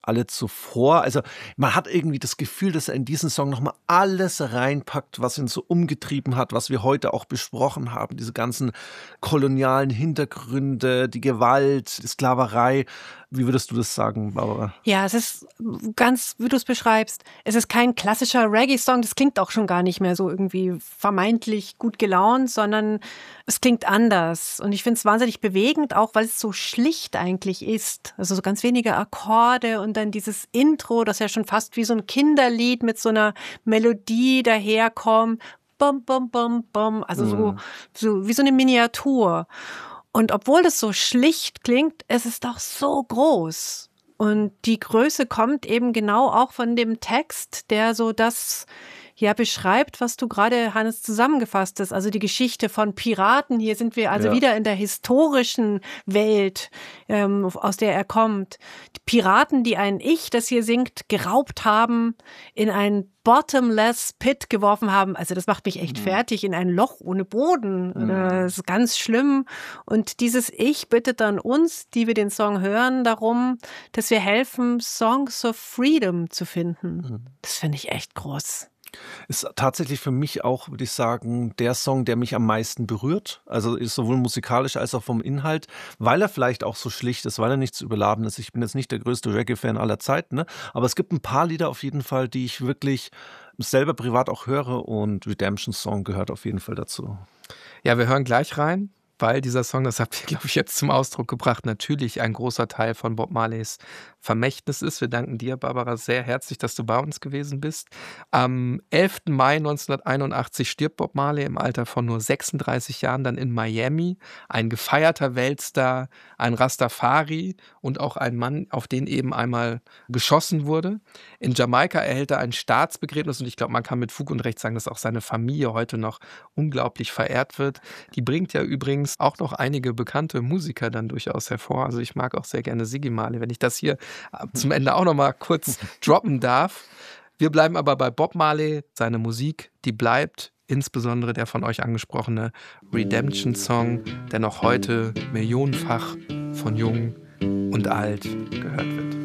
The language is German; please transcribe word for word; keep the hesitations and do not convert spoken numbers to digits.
alle zuvor. Also man hat irgendwie das Gefühl, dass er in diesen Song nochmal alles reinpackt, was ihn so umgetrieben hat, was wir heute auch besprochen haben. Diese ganzen kolonialen Hintergründe, die Gewalt, die Sklaverei. Wie würdest du das sagen, Barbara? Ja, es ist ganz, wie du es beschreibst, es ist kein klassischer Reggae-Song, das klingt auch schon gar nicht mehr so irgendwie vermeintlich gut gelaunt, sondern es klingt anders. Und ich finde es wahnsinnig bewegend, auch weil es so schlicht eigentlich ist. Also so ganz wenige Akkorde und dann dieses Intro, das ja schon fast wie so ein Kinderlied mit so einer Melodie daherkommt. Bum, bum, bum, bum. Also so, so wie so eine Miniatur. Und obwohl das so schlicht klingt, es ist doch so groß. Und die Größe kommt eben genau auch von dem Text, der so das ja beschreibt, was du gerade, Hannes, zusammengefasst hast. Also die Geschichte von Piraten. Hier sind wir also ja. wieder in der historischen Welt, ähm, aus der er kommt. Die Piraten, die ein Ich, das hier singt, geraubt haben, in ein bottomless pit geworfen haben. Also das macht mich echt mhm. fertig, in ein Loch ohne Boden. Mhm. Das ist ganz schlimm. Und dieses Ich bittet dann uns, die wir den Song hören, darum, dass wir helfen, Songs of Freedom zu finden. Mhm. Das finde ich echt groß. Ist tatsächlich für mich auch, würde ich sagen, der Song, der mich am meisten berührt. Also ist sowohl musikalisch als auch vom Inhalt, weil er vielleicht auch so schlicht ist, weil er nicht zu überladen ist. Ich bin jetzt nicht der größte Reggae-Fan aller Zeiten, ne? Aber es gibt ein paar Lieder auf jeden Fall, die ich wirklich selber privat auch höre, und Redemption Song gehört auf jeden Fall dazu. Ja, wir hören gleich rein, weil dieser Song, das habt ihr, glaube ich, jetzt zum Ausdruck gebracht, natürlich ein großer Teil von Bob Marleys Vermächtnis ist. Wir danken dir, Barbara, sehr herzlich, dass du bei uns gewesen bist. Am elften Mai neunzehnhunderteinundachtzig stirbt Bob Marley im Alter von nur sechsunddreißig Jahren dann in Miami. Ein gefeierter Weltstar, ein Rastafari und auch ein Mann, auf den eben einmal geschossen wurde. In Jamaika erhält er ein Staatsbegräbnis und ich glaube, man kann mit Fug und Recht sagen, dass auch seine Familie heute noch unglaublich verehrt wird. Die bringt ja übrigens auch noch einige bekannte Musiker dann durchaus hervor. Also ich mag auch sehr gerne Ziggy Marley, wenn ich das hier zum Ende auch noch mal kurz droppen darf. Wir bleiben aber bei Bob Marley. Seine Musik, die bleibt, insbesondere der von euch angesprochene Redemption-Song, der noch heute millionenfach von Jung und Alt gehört wird.